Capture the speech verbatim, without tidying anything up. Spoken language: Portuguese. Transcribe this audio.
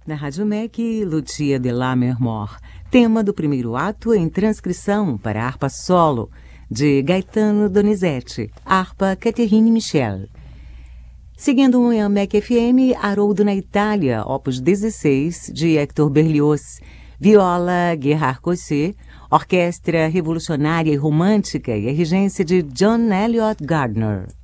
Na Rádio M E C, Lucia de Lammermoor, tema do primeiro ato em transcrição para harpa solo, de Gaetano Donizetti, harpa Catherine Michel. Seguindo em M E C F M, Haroldo na Itália, opus dezesseis, de Hector Berlioz, viola Gerhard Cossé, orquestra revolucionária e romântica e a regência de John Eliot Gardner.